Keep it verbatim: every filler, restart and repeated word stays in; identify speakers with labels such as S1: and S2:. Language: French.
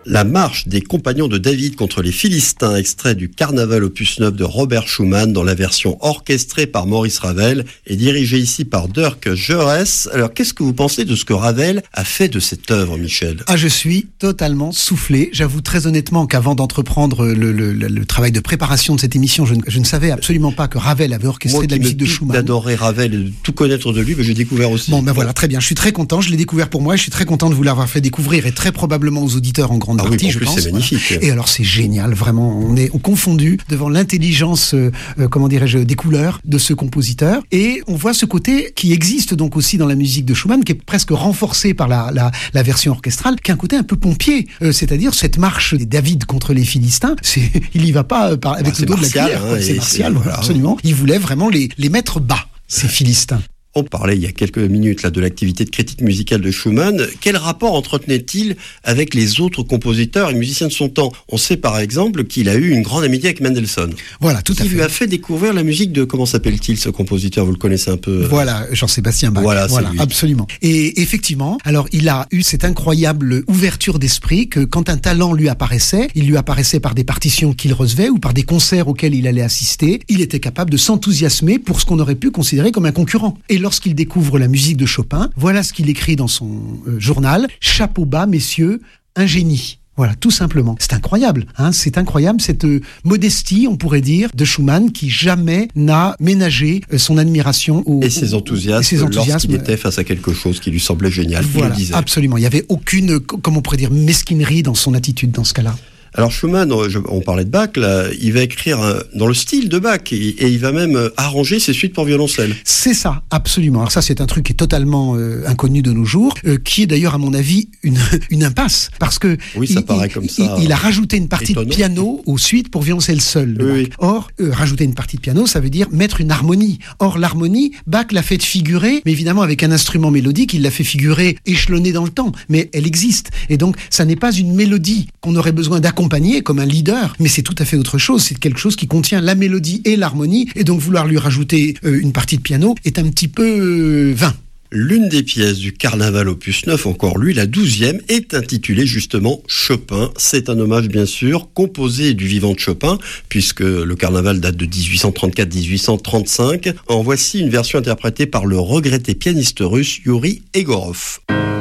S1: La marche des compagnons de David contre les Philistins, extrait du Carnaval opus neuf de Robert Schumann dans la version orchestrée par Maurice Ravel et dirigée ici par Dirk Gerres. Alors qu'est-ce que vous pensez de ce que Ravel a fait de cette œuvre, Michel ?
S2: Ah, je suis totalement soufflé. J'avoue très honnêtement qu'avant d'entreprendre le, le, le, le travail de préparation de cette émission, je ne, je ne savais absolument pas que Ravel avait orchestré
S1: Moi
S2: de la musique de Schumann.
S1: Moi d'adorer Ravel et de tout connaître de lui, mais j'ai découvert aussi.
S2: Bon, ben voilà, très bien. Je suis très content. Je l'ai découvert pour moi et je suis très content de vous l'avoir fait découvrir et très probablement aux auditeurs en grande
S1: Ah
S2: partie,
S1: oui, en
S2: je
S1: plus,
S2: pense.
S1: C'est magnifique.
S2: Voilà. Et alors c'est génial, vraiment. On est confondu devant l'intelligence, euh, euh, comment dirais-je, des couleurs de ce compositeur. Et on voit ce côté qui existe donc aussi dans la musique de Schumann, qui est presque renforcé par la, la, la version orchestrale, qui a un côté un peu pompier. Euh, c'est-à-dire cette marche des David contre les Philistins, c'est, il y va pas euh, par, avec
S1: ah,
S2: le dos
S1: martial,
S2: de la cuillère.
S1: Hein,
S2: c'est martial,
S1: c'est,
S2: voilà, absolument. Il voulait vraiment les, les mettre bas, ces Philistins.
S1: On parlait il y a quelques minutes là, de l'activité de critique musicale de Schumann. Quel rapport entretenait-il avec les autres compositeurs et musiciens de son temps ? On sait par exemple qu'il a eu une grande amitié avec Mendelssohn.
S2: Voilà, tout à fait.
S1: Il lui a fait découvrir la musique de, comment s'appelle-t-il ce compositeur ? Vous le connaissez un peu ?
S2: Voilà, Jean-Sébastien Bach.
S1: Voilà,
S2: voilà
S1: c'est lui.
S2: Absolument. Et effectivement, alors il a eu cette incroyable ouverture d'esprit que quand un talent lui apparaissait, il lui apparaissait par des partitions qu'il recevait ou par des concerts auxquels il allait assister, il était capable de s'enthousiasmer pour ce qu'on aurait pu considérer comme un concurrent. Et lorsqu'il découvre la musique de Chopin, voilà ce qu'il écrit dans son euh, journal. Chapeau bas, messieurs, un génie. Voilà, tout simplement. C'est incroyable, hein, c'est incroyable cette euh, modestie, on pourrait dire, de Schumann qui jamais n'a ménagé euh, son admiration au,
S1: et ses enthousiasmes,
S2: et ses enthousiasmes
S1: lorsqu'il était face à quelque chose qui lui semblait génial.
S2: Voilà,
S1: il le disait.
S2: Absolument. Il n'y avait aucune, comme on pourrait dire, mesquinerie dans son attitude dans ce cas-là.
S1: Alors Schumann, on parlait de Bach, là, il va écrire dans le style de Bach et, et il va même arranger ses suites pour violoncelle.
S2: C'est ça, absolument. Alors ça, c'est un truc qui est totalement euh, inconnu de nos jours, euh, qui est d'ailleurs, à mon avis, une, une impasse. Parce que
S1: oui, ça
S2: il,
S1: paraît
S2: il,
S1: comme ça.
S2: Il, il a rajouté une partie
S1: étonnant.
S2: de piano aux suites pour violoncelle seule.
S1: Oui, oui.
S2: Or, euh, rajouter une partie de piano, ça veut dire mettre une harmonie. Or, l'harmonie, Bach l'a fait figurer, mais évidemment avec un instrument mélodique, il l'a fait figurer échelonnée dans le temps. Mais elle existe. Et donc, ça n'est pas une mélodie qu'on aurait besoin d'accompagner comme un leader, mais c'est tout à fait autre chose. C'est quelque chose qui contient la mélodie et l'harmonie, et donc vouloir lui rajouter euh, une partie de piano est un petit peu euh, vain.
S1: L'une des pièces du Carnaval opus neuf, encore lui, la douzième, est intitulée justement Chopin. C'est un hommage bien sûr, composé du vivant de Chopin, puisque le Carnaval date de dix-huit cent trente-quatre à dix-huit cent trente-cinq. En voici une version interprétée par le regretté pianiste russe Yuri Egorov.